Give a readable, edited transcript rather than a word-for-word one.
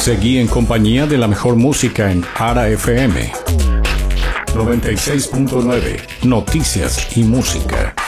Seguí en compañía de la mejor música en Ara FM 96.9, noticias y música.